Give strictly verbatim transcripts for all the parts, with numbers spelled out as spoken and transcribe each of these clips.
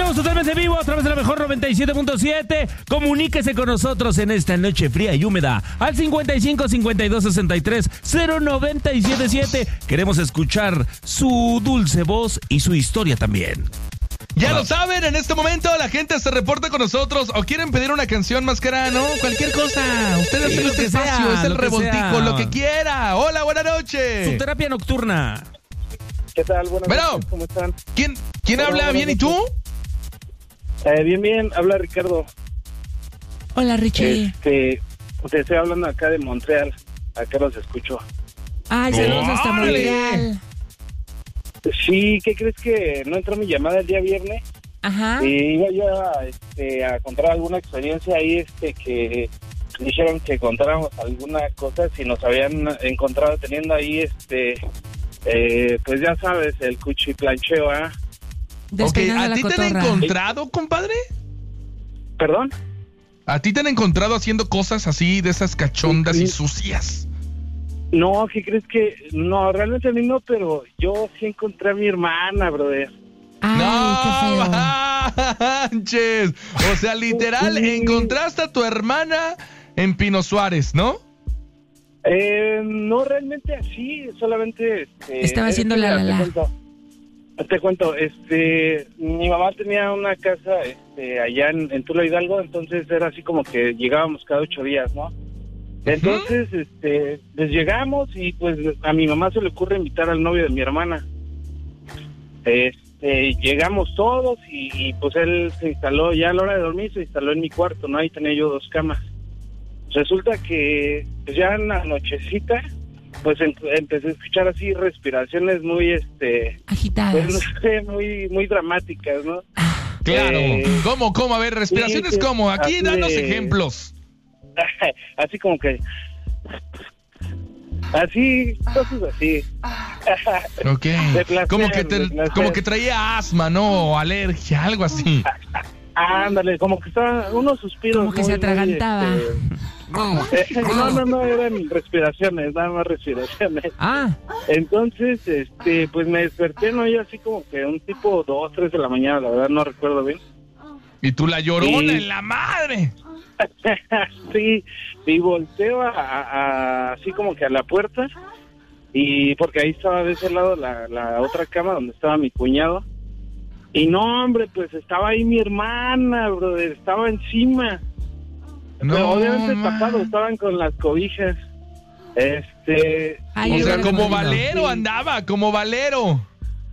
Estamos totalmente vivo a través de la mejor noventa y siete punto siete. Comuníquese con nosotros en esta noche fría y húmeda al cincuenta y cinco cincuenta y dos sesenta y tres cero noventa y siete siete. Queremos escuchar su dulce voz y su historia también. Ya lo saben, en este momento la gente se reporta con nosotros o quieren pedir una canción más cara, ¿no? Cualquier cosa. Ustedes Sí, en lo este que sea, espacio es el lo que revoltijo, sea. lo que quiera. Hola, buenas noches. Su terapia nocturna. ¿Qué tal? Buenas Bueno, noches, ¿cómo están? ¿Quién, quién Hola, habla? buenas ¿Bien y tú? Eh, bien, bien, habla Ricardo. Hola, Richie. Este, te estoy hablando acá de Montreal. Acá los escucho. Ay, saludos hasta ¡Órale! Montreal. Sí, ¿qué crees que no entró mi llamada el día viernes? Ajá. Y iba yo a, este, a contar alguna experiencia ahí, este, que dijeron que contáramos alguna cosa si nos habían encontrado teniendo ahí, este, eh, pues ya sabes, el cuchiplancheo, ¿ah? Ok, Despeinando ¿a la ti te han cotorra. encontrado, compadre? ¿Perdón? ¿A ti te han encontrado haciendo cosas así, de esas cachondas y sucias? No, ¿qué crees que? No, realmente a mí no, pero yo sí encontré a mi hermana, brother. Ay, ¡No qué feo. manches! O sea, literal, Sí. encontraste a tu hermana en Pino Suárez, ¿no? Eh, no realmente así, solamente... Este, Estaba es haciendo que, la, mira, la, la. Te cuento, te cuento, este, mi mamá tenía una casa este, allá en, en Tula Hidalgo, entonces era así como que llegábamos cada ocho días, ¿no? Entonces, este, pues llegamos y pues a mi mamá se le ocurre invitar al novio de mi hermana. Este, llegamos todos y, y pues él se instaló, ya a la hora de dormir se instaló en mi cuarto, ¿no? Ahí tenía yo dos camas. Resulta que pues ya en la nochecita, pues em- empecé a escuchar así respiraciones muy, este, Agitadas. pues no sé, muy, muy dramáticas, ¿no? Claro. Eh, ¿Cómo, cómo? A ver, respiraciones sí, como. Aquí así danos de- ejemplos. Así como que... Así, cosas así. Ok. De placer, como que de te, placer. como que traía asma, ¿no? O alergia, algo así. Ándale, como que estaban unos suspiros. Como que se muy, muy, atragantaba. este, eh, no, no, no, eran respiraciones, nada más respiraciones. Ah, Entonces, este, pues me desperté, ¿no? Yo así como que un tipo dos, tres de la mañana, la verdad no recuerdo bien. Y tú la llorona Sí. en la madre. Sí, y volteo a, a- así como que a la puerta, y porque ahí estaba de ese lado la, la otra cama donde estaba mi cuñado. Y no, hombre, pues estaba ahí mi hermana, brother, estaba encima. No, Pero obviamente man. tapado, estaban con las cobijas. Este... Ay, O yo sea, hubiera como escondido. Valero andaba, como Valero.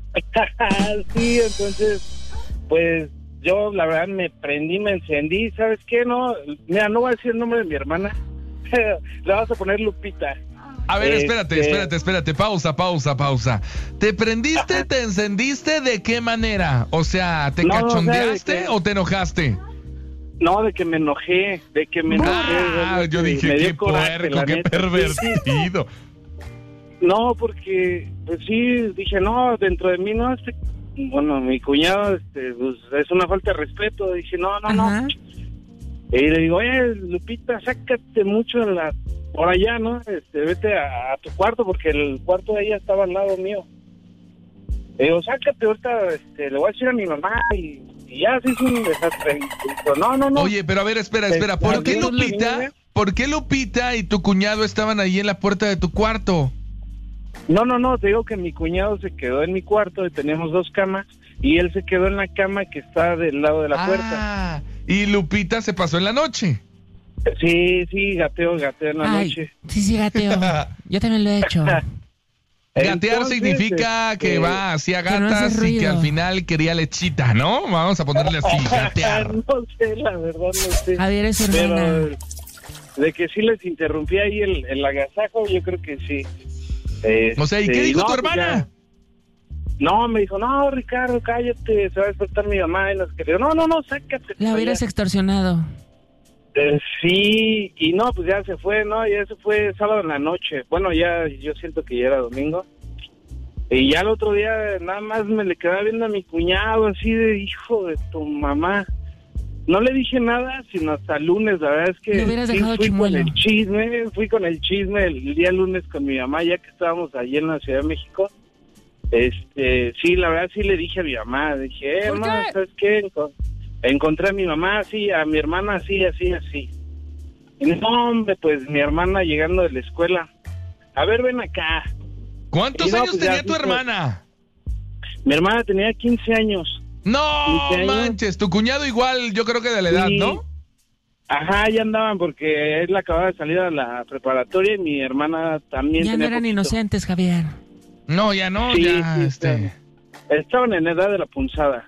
Sí, entonces, pues yo la verdad me prendí, me encendí, ¿sabes qué? No, mira, no voy a decir el nombre de mi hermana, pero le vas a poner Lupita. A ver, Este- espérate, espérate, espérate. Pausa, pausa, pausa. ¿Te prendiste, te encendiste de qué manera? O sea, ¿te No, o sea, cachondeaste de que- o te enojaste? No, de que me enojé, de que me enojé. Ah, realmente, yo me dije, dio qué coraje, puerco, la qué neta. pervertido. No, porque, pues sí, dije, no, dentro de mí, no, este, bueno, mi cuñado, este, pues es una falta de respeto. Dije, no, no, Ajá. no. Y le digo, oye, Lupita, sácate mucho en la, por allá, ¿no? Este, vete a, a tu cuarto, porque el cuarto de ella estaba al lado mío. Le digo, sácate ahorita, este, le voy a decir a mi mamá y, y ya se hizo un desastre. Y dijo, no, no, no. Oye, pero a ver, espera, espera. ¿Por Este, qué ¿tú lo Lupita? niña? ¿Por qué Lupita y tu cuñado estaban ahí en la puerta de tu cuarto? No, no, no, te digo que mi cuñado se quedó en mi cuarto y teníamos dos camas y él se quedó en la cama que está del lado de la puerta. Ah, y Lupita se pasó en la noche. Sí, sí, gateo, gateo en la Ay, noche. sí, sí, gateo. Yo también lo he hecho. Gatear Entonces, significa este, que va hacia que no gatas hace y que ruido. al final quería lechita, ¿no? Vamos a ponerle así, gatear. No sé, la verdad, no sé. Javier es su Pero hermana. de que sí les interrumpí ahí el, el agasajo, yo creo que sí. O sea, ¿y Este, qué dijo no, tu pues hermana? ya. No, me dijo, no, Ricardo, cállate, se va a despertar mi mamá. Y nos quedó, no, no, no, sácate. La para hubieras allá. extorsionado. Eh, sí, y no, pues ya se fue, ¿no? Ya se fue sábado en la noche. Bueno, ya yo siento que ya era domingo. Y ya el otro día nada más me le quedaba viendo a mi cuñado así de hijo de tu mamá. No le dije nada, sino hasta el lunes, la verdad es que Le hubieras sí dejado fui chimuelo. con el chisme, fui con el chisme el día lunes con mi mamá, ya que estábamos allí en la Ciudad de México. Este, sí, la verdad sí le dije a mi mamá, dije, eh, ¿Por mamá, qué? ¿sabes qué? Enco- Encontré a mi mamá así, a mi hermana así, así, así. Y no, hombre, pues mi hermana llegando de la escuela, a ver, ven acá. ¿Cuántos Y no, años pues ya, tenía tu sí, hermana? Mi hermana tenía quince años. No quince años. manches, tu cuñado igual, yo creo que de la edad, Sí. ¿no? Ajá, ya andaban porque él acababa de salir a la preparatoria y mi hermana también Ya no tenía eran poquito. inocentes, Javier. No, ya no, Sí, ya, sí, este... estaban- Estaban en edad de la punzada.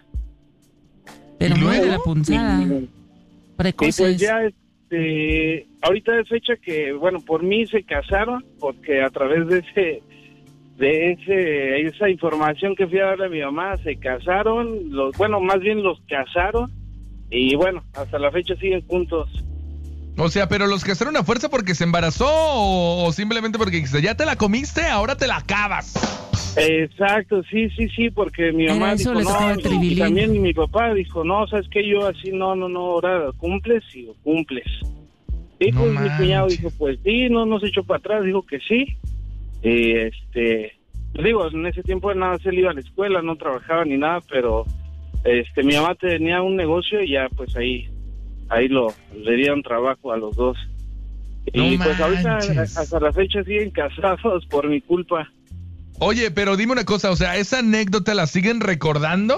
Pero ¿Y muy de luego? la punzada. Y, y Precoces. pues ya, este, ahorita es fecha que, bueno, por mí se casaron, porque a través de ese, de ese, esa información que fui a darle a mi mamá, se casaron, los, bueno, más bien los casaron, y bueno, hasta la fecha siguen juntos. O sea, pero los casaron a fuerza porque se embarazó o, o simplemente porque dijiste, ya te la comiste, ahora te la acabas. Exacto, sí, sí, sí, porque mi Era mamá eso, dijo, le tocaba el no, y tribilín. también mi papá dijo, no, sabes que yo así, no, no, no, ahora cumples y cumples. Y No pues mi cuñado manches. dijo, pues sí, no, no se echó para atrás, dijo que sí. Y este, digo, en ese tiempo nada más él iba a la escuela, no trabajaba ni nada, pero este, mi mamá tenía un negocio y ya pues ahí, ahí lo, le dieron trabajo a los dos. Y No pues ahorita manches. hasta la fecha siguen casados por mi culpa. Oye, pero dime una cosa, o sea, ¿esa anécdota la siguen recordando?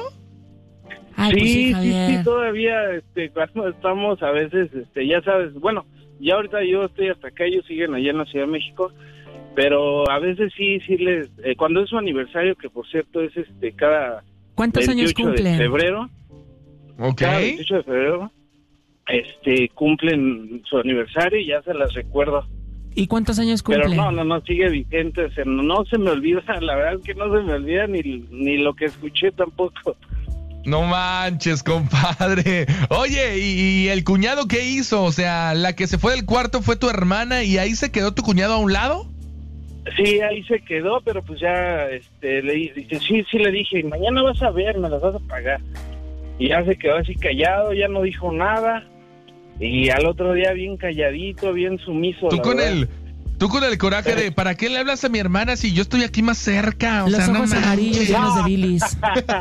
Ay, pues sí, sí, sí, Javier. sí, todavía, este, cuando estamos a veces, este, ya sabes, bueno, ya ahorita yo estoy hasta acá, ellos siguen allá en la Ciudad de México, pero a veces sí, sí les, eh, cuando es su aniversario, que por cierto es este, cada ¿Cuántos años veintiocho de cumplen? febrero, Ok. cada veintiocho de febrero, este, cumplen su aniversario y ya se las recuerdo. ¿Y cuántos años Pero cumplen? no, no, no, sigue vigente, o sea, no, no se me olvida, la verdad es que no se me olvida ni, ni lo que escuché tampoco. No manches, compadre. Oye, ¿y, y el cuñado qué hizo? O sea, la que se fue del cuarto fue tu hermana y ahí se quedó tu cuñado a un lado. Sí, ahí se quedó, pero pues ya, este, le dije, sí, sí le dije, mañana vas a ver, me las vas a pagar. Y ya se quedó así callado, ya no dijo nada. Y al otro día bien calladito, bien sumiso. Tú la con verdad. el, tú con el coraje de, ¿para qué le hablas a mi hermana si yo estoy aquí más cerca? O Los sea, no ojos manches. amarillos llenos de bilis.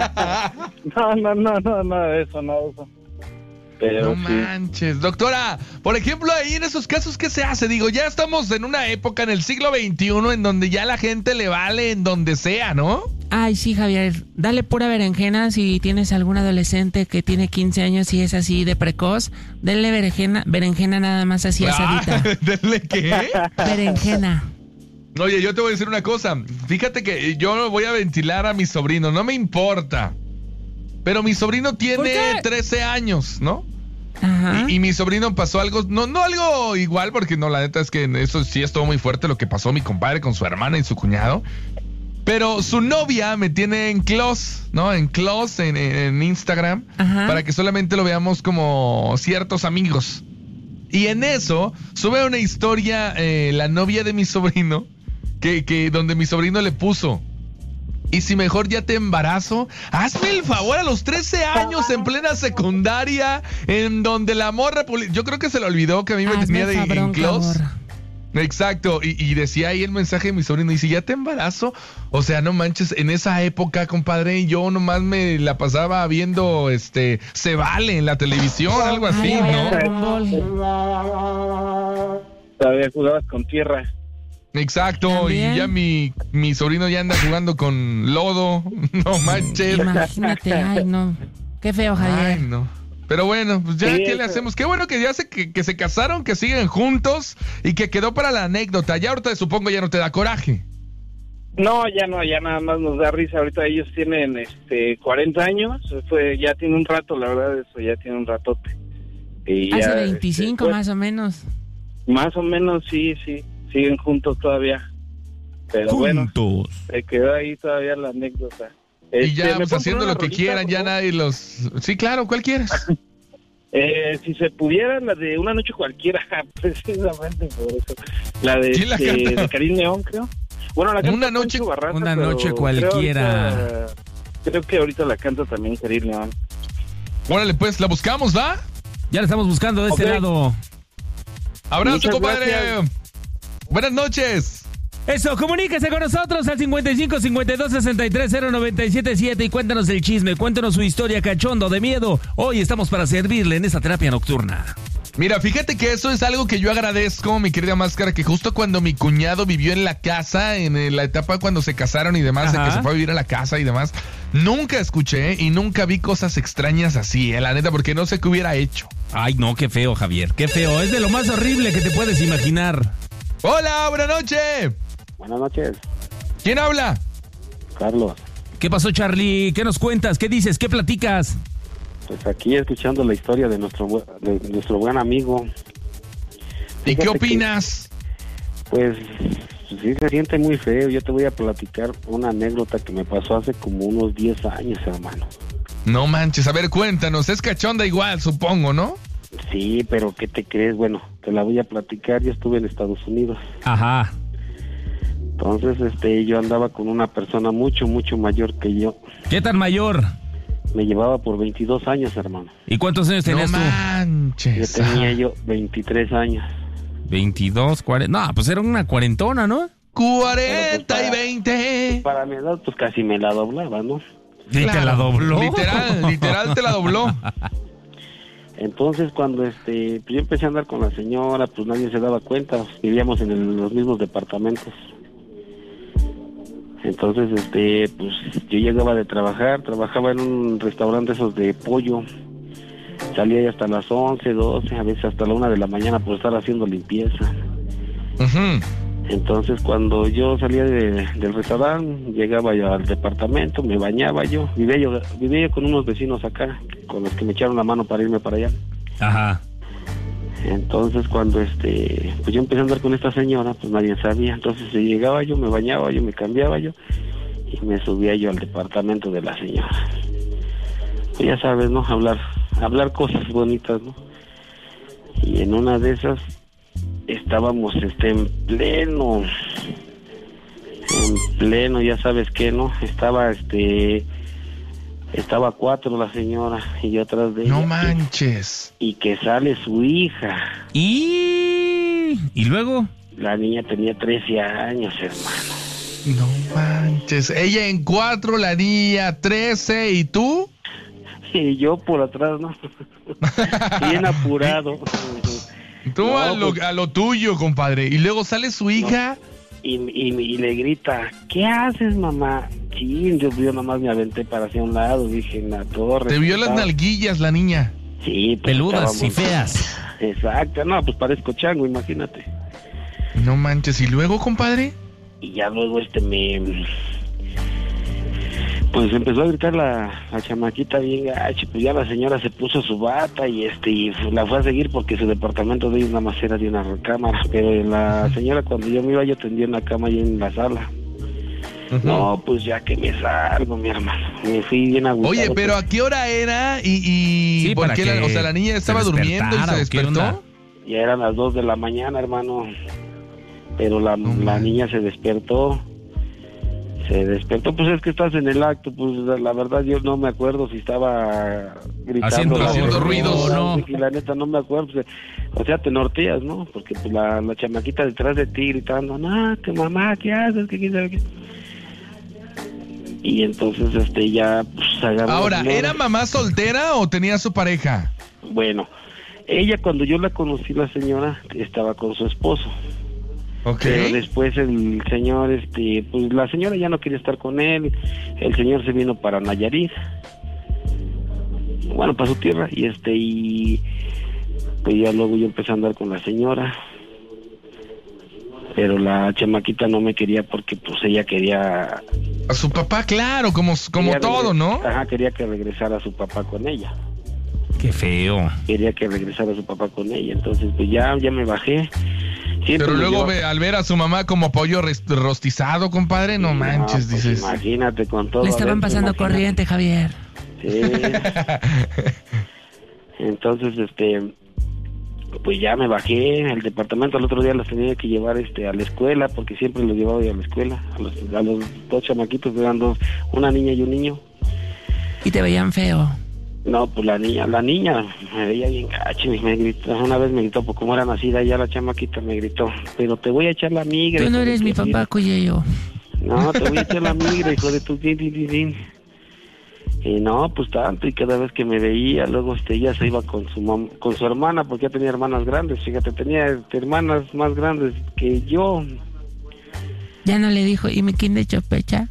No, no, no, no, nada de eso, nada de eso. Pero No sí. manches. Doctora, por ejemplo, ahí en esos casos, ¿qué se hace? Digo, ya estamos en una época, en el siglo veintiuno, en donde ya la gente le vale en donde sea, ¿no? Ay, sí, Javier. Dale pura berenjena si tienes algún adolescente que tiene quince años y es así de precoz. Denle berenjena, berenjena nada más así asadita. Ah, ¿denle qué? Berenjena. Oye, yo te voy a decir una cosa. Fíjate que yo voy a ventilar a mi sobrino, no me importa. Pero mi sobrino ¿Por tiene qué? trece años, ¿no? Ajá. Y, y mi sobrino pasó algo, no, no algo igual, porque no, la neta es que eso sí estuvo muy fuerte lo que pasó mi compadre con su hermana y su cuñado. Pero su novia me tiene en close, ¿no? En close en, en Instagram, Ajá. para que solamente lo veamos como ciertos amigos. Y en eso sube una historia eh, la novia de mi sobrino, que, que donde mi sobrino le puso: y si mejor ya te embarazo, hazme el favor, a los trece años en plena secundaria, en donde la morra, puli- yo creo que se le olvidó que a mí me Hazme tenía de, en fabrón, close. cabor. Exacto, y, y decía ahí el mensaje de mi sobrino, y si ya te embarazo, o sea, no manches, en esa época, compadre, yo nomás me la pasaba viendo, este, Se Vale en la televisión, algo así, Ay, ¿no? Dragon Ball. Todavía jugabas con tierra. Exacto, También. y ya mi, mi sobrino ya anda jugando con lodo, no manches. Imagínate, ay, no. Qué feo, Javier. Ay, no. Pero bueno, pues ya, Sí, ¿qué le eso. hacemos? Qué bueno que ya se, que, que se casaron, que siguen juntos y que quedó para la anécdota. Ya ahorita supongo ya no te da coraje. No, ya no, ya nada más nos da risa. Ahorita ellos tienen este cuarenta años, fue ya tiene un rato, la verdad, eso ya tiene un ratote. Y Hace ya, veinticinco este, pues, más o menos. más o menos, sí, sí, siguen juntos todavía. Pero bueno, Juntos. se quedó ahí todavía la anécdota. Y Este, ya, ¿me pues puedo haciendo poner lo una que rolita, quieran, por ya favor? nadie los... Sí, claro, ¿cuál quieres? Eh, si se pudiera, la de Una Noche Cualquiera, precisamente por eso. La de, ¿Quién la este, canta? de Karim León, creo. Bueno, la canta Una noche- Poncho Barraza, una pero noche creo cualquiera. ahorita- Creo que ahorita la canta también Karim León. Órale, pues, la buscamos, ¿va? Ya la estamos buscando de este Ok. lado. Abrazo, Muchas compadre. gracias. Buenas noches. Eso, comuníquese con nosotros al cincuenta y cinco, cincuenta y dos, sesenta y tres, cero noventa y siete siete y cuéntanos el chisme, cuéntanos su historia cachondo de miedo. Hoy estamos para servirle en esta terapia nocturna. Mira, fíjate que eso es algo que yo agradezco, mi querida Máscara, que justo cuando mi cuñado vivió en la casa, en la etapa cuando se casaron y demás, de que se fue a vivir a la casa y demás, nunca escuché y nunca vi cosas extrañas así, eh, la neta, porque no sé qué hubiera hecho. Ay, no, qué feo, Javier, qué feo. Es de lo más horrible que te puedes imaginar. Hola, buenas noches. Buenas noches, ¿Quién habla? Carlos. ¿Qué pasó, Charlie? ¿Qué nos cuentas? ¿Qué dices? ¿Qué platicas? Pues aquí escuchando la historia de nuestro bu- de nuestro buen amigo. ¿Y Fíjate qué opinas? que, pues sí se siente muy feo. Yo te voy a platicar una anécdota que me pasó hace como unos diez años, hermano. No manches, a ver, cuéntanos, es cachonda igual, supongo, ¿no? Sí, pero ¿qué te crees? Bueno, te la voy a platicar. Yo estuve en Estados Unidos. Ajá. Entonces, este, yo andaba con una persona mucho, mucho mayor que yo. ¿Qué tan mayor? Me llevaba por veintidós años, hermano. ¿Y cuántos años tenías no tú? Yo manches. tenía yo veintitrés años. veintidós, cuarenta. No, pues era una cuarentona, ¿no? cuarenta y veinte. Para mi edad, pues casi me la doblaba, ¿no? Sí, te la dobló. Literal, literal te la dobló. Entonces, cuando este, pues yo empecé a andar con la señora, pues nadie se daba cuenta. Vivíamos en el- los mismos departamentos. Entonces, este, pues yo llegaba de trabajar, trabajaba en un restaurante esos de pollo. Salía ahí hasta las once, doce, a veces hasta la una de la mañana por estar haciendo limpieza. Ujú. Entonces, cuando yo salía de- del restaurante, llegaba yo al departamento, me bañaba yo. Vivía yo, vivía yo con unos vecinos acá, con los que me echaron la mano para irme para allá. Ajá. Entonces, cuando este, pues yo empecé a andar con esta señora, pues nadie sabía. Entonces, si llegaba yo, me bañaba yo, me cambiaba yo y me subía yo al departamento de la señora. Pues ya sabes, ¿no? Hablar, hablar cosas bonitas, ¿no? Y en una de esas estábamos este en pleno, en pleno, ya sabes qué, ¿no? Estaba este, estaba cuatro la señora y yo atrás de No ella. manches. Y que sale su hija. Y... ¿Y luego? La niña tenía trece años, hermano. No manches. Ella en cuatro, la niña trece, ¿y tú? Y yo por atrás, ¿no? Bien apurado. Tú No, a, lo, pues- a lo tuyo, compadre. Y luego sale su hija. Y, y, y le grita, ¿qué haces, mamá? Sí, yo, yo nomás me aventé para hacia un lado, dije, en la torre. Te vio las estaba- nalguillas la niña. Sí, pues, Peludas y estábamos- feas. Exacto, no, pues parezco chango, imagínate. No manches. ¿Y luego, compadre? Y ya luego este me... Pues empezó a gritar la, la chamaquita bien gacho, pues ya la señora se puso su bata y este y la fue a seguir porque su departamento de ellos nada más era de una recámara, pero la señora cuando yo me iba yo tendía una cama ahí en la sala. Ujú. No, pues ya que me salgo, mi hermano, me fui bien agüitado. Oye, pero pues. ¿a qué hora era? Y, y Sí, ¿por para qué que la, o sea, la niña se estaba durmiendo y despertara, se ¿o qué onda? despertó? Ya eran las dos de la mañana, hermano, pero la, No la manches. niña se despertó. Se despertó, pues es que estás en el acto, pues la, la verdad yo no me acuerdo si estaba gritando. Haciendo- la haciendo señora, ruidos, ¿no? Y la neta no me acuerdo, pues, o sea, te norteas, ¿no? Porque pues la, la chamaquita detrás de ti gritando, no, que mamá, ¿qué haces? ¿Qué quién sabe qué? Y entonces este ya pues agarró. Ahora, la- ¿era mamá soltera o tenía su pareja? Bueno, ella cuando yo la conocí, la señora, estaba con su esposo. Ok. Pero después el señor, este, pues la señora ya no quería estar con él, el señor se vino para Nayarit, bueno, para su tierra, y este, y pues ya luego yo empecé a andar con la señora, pero la chamaquita no me quería porque pues ella quería... A su papá, claro, como, como quería todo, regre- ¿no? Ajá, quería que regresara su papá con ella, Qué feo. quería que regresara su papá con ella, entonces pues ya, ya me bajé. Siempre Pero me luego lleva- ve- al ver a su mamá como pollo res- rostizado, compadre, no manches, pues, dices. imagínate con todo. Le estaban adentro, pasando imagínate. corriente, Javier. Sí. Entonces, este, pues ya me bajé al departamento. El otro día los tenía que llevar, este, a la escuela porque siempre los llevaba yo a la escuela. A los, a los dos chamaquitos, eran dos, una niña y un niño. Y te veían feo. No, pues la niña, la niña me veía bien gacho, me gritó, una vez me gritó, pues como era nacida ya la chamaquita me gritó, pero te voy a echar la migra. Tú no eres mi papá, papá, Cuyeyo. No, te voy a echar la migra, hijo de tu din, din, din, din. Y no, pues tanto, y cada vez que me veía, luego este, ella se iba con su mam con su hermana, porque ya tenía hermanas grandes, fíjate, tenía este, hermanas más grandes que yo. Ya no le dijo, ¿y mi quién de chopecha?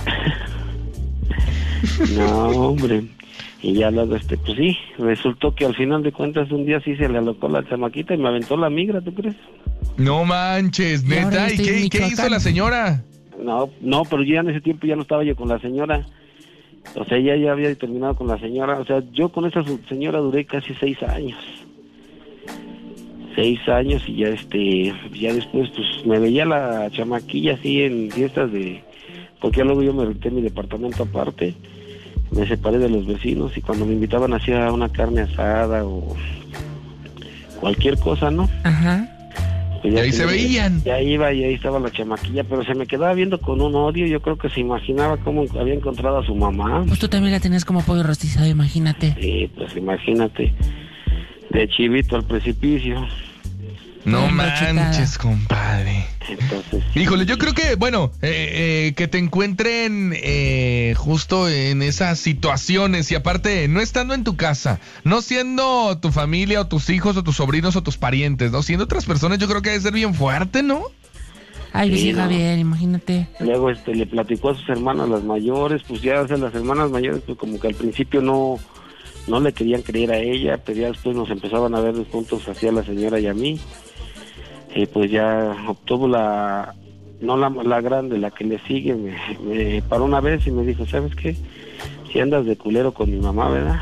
No, hombre. Y ya luego, este, pues sí, resultó que al final de cuentas un día sí se le alocó la chamaquita y me aventó la migra, ¿tú crees? No manches, Y ahora neta. ¿Y estoy en qué, qué hizo Michoacán. la señora? No, no, pero ya en ese tiempo ya no estaba yo con la señora. O sea, ella ya había terminado con la señora. O sea, yo con esa su- señora duré casi seis años. Seis años y ya este, ya después pues me veía la chamaquilla así en fiestas de... Porque ya luego yo me renté mi departamento aparte. Me separé de los vecinos y cuando me invitaban hacía una carne asada o cualquier cosa, ¿no? Ajá. Pues Y ahí que se yo- veían. Ya iba y ahí estaba la chamaquilla, pero se me quedaba viendo con un odio. Yo creo que se imaginaba cómo había encontrado a su mamá. Pues tú también la tenías como pollo rostizado, imagínate. Sí, pues imagínate, de chivito al precipicio. No Bien manches, machucada. compadre. Entonces, Híjole, yo creo que, bueno, eh, eh, que te encuentren eh, justo en esas situaciones y aparte, no estando en tu casa, no siendo tu familia o tus hijos o tus sobrinos o tus parientes, ¿no? Siendo otras personas, yo creo que debe ser bien fuerte, ¿no? Ay, Sí, sí, no. Javier, imagínate. luego este le platicó a sus hermanas, las mayores, pues ya, o sea, las hermanas mayores, pues como que al principio no, no le querían creer a ella, pero ya después nos empezaban a ver juntos hacia la señora y a mí. Y pues ya obtuvo la, no la, la grande, la que le sigue, me, me paró una vez y me dijo, ¿sabes qué? Si andas de culero con mi mamá, ¿verdad?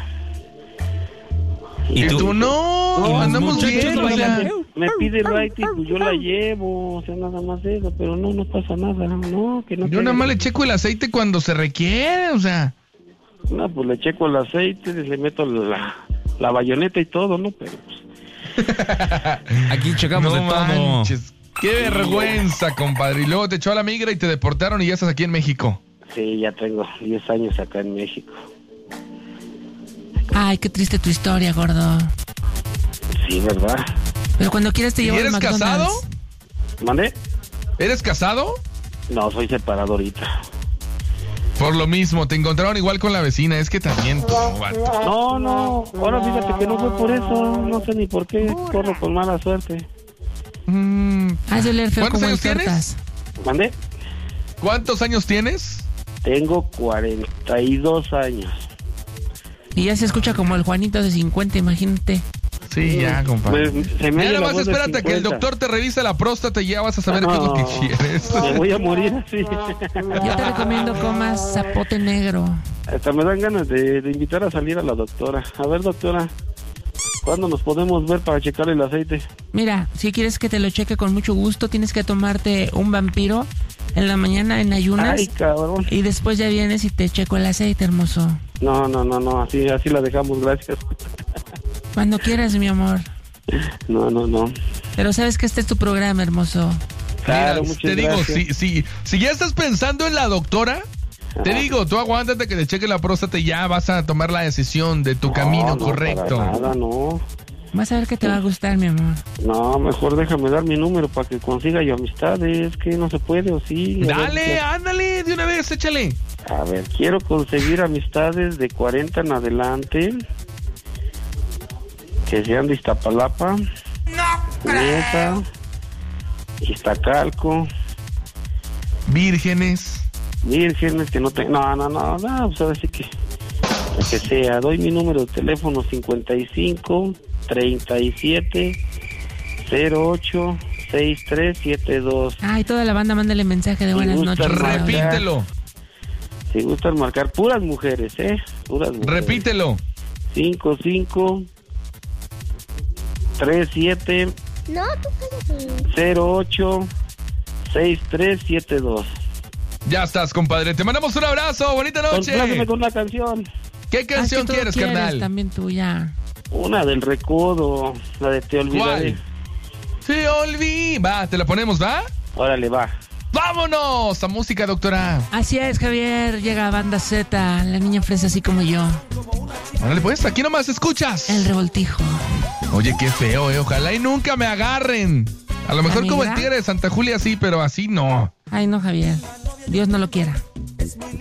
¿Y Y tú? tú no, No, andamos muchachos bien, no o sea, bailan. Me pide right y pues yo la llevo, o sea, nada más eso, pero no, no pasa nada, no, que no. yo te- nada más le checo el aceite cuando se requiere, o sea. No, pues le checo el aceite, le meto la, la bayoneta y todo, ¿no? Pero pues, Aquí checamos No de todo. manches, qué vergüenza, compadre. Y luego te echó a la migra y te deportaron y ya estás aquí en México. sí, ya tengo diez años acá en México. Ay, qué triste tu historia, gordo. Sí, ¿verdad? Pero cuando quieras te ¿Y llevo al eres McDonald's. casado? ¿Mande? ¿Eres casado? No, soy separado ahorita. Por lo mismo, te encontraron igual con la vecina, es que también tú, vato. No, no, ahora fíjate que no fue por eso, no sé ni por qué, corro con mala suerte. Mm, Has de leer feo ¿Cuántos como en años tienes? tortas. ¿Mande? ¿Cuántos años tienes? Tengo cuarenta y dos años. Y ya se escucha como el Juanito de cincuenta, imagínate. Sí, ya, compadre. Me- se me Ya oye nada la más voz de espérate a que el cincuenta. doctor te revise la próstata y ya vas a saber qué es lo que No, quieres. Me voy a morir así. Yo te recomiendo comas zapote negro. Hasta me dan ganas de, de invitar a salir a la doctora. A ver, doctora, ¿cuándo nos podemos ver para checar el aceite? Mira, si quieres que te lo cheque con mucho gusto, tienes que tomarte un vampiro en la mañana en ayunas. Ay, cabrón. Y después ya vienes y te checo el aceite, hermoso. No, no, no, no, así, así la dejamos, gracias. Cuando quieras, mi amor. No, no, no. Pero sabes que este es tu programa, hermoso. Claro, Mira, muchas te digo, gracias. si, si, si ya estás pensando en la doctora, te Ajá. digo, tú aguántate que te cheque la próstata y ya vas a tomar la decisión de tu No, camino no, correcto. para nada, no. Vas a ver que te va a gustar, mi amor. No, mejor déjame dar mi número para que consiga yo amistades, que no se puede o sí. A ver, Dale, ándale, de una vez, échale. A ver, quiero conseguir amistades de cuarenta en adelante, que sean de Iztapalapa, Neta, Iztacalco, Vírgenes. vírgenes que no tengan... No, no, no, no, pues ahora sí que... lo que sea, doy mi número de teléfono cincuenta y cinco, treinta y siete, cero ocho, sesenta y tres setenta y dos. Ay, toda la banda, mándale mensaje de buenas gusta, noches. repite. Raúl. Repítelo, Si gustan marcar, puras mujeres, ¿eh? Puras mujeres. repítelo. cinco cinco treinta y siete No, tú cállate. cero ocho sesenta y tres setenta y dos. Ya estás, compadre. Te mandamos un abrazo. Bonita noche. Compláceme con una canción. ¿Qué Ah, es que canción todo quieres, carnal? También tuya. Una del Recodo, la de Te Olvidaré. ¿Cuál? Te olvidé. Va, te la ponemos, ¿va? Órale, va. ¡Vámonos a música, doctora! Así es, Javier. Llega Banda Z, la niña fresa así como yo. Órale, pues, aquí nomás escuchas. El revoltijo. Oye, qué feo, eh. Ojalá y nunca me agarren. A lo mejor como el negra? tigre de Santa Julia sí, pero así no. Ay, no, Javier. Dios no lo quiera.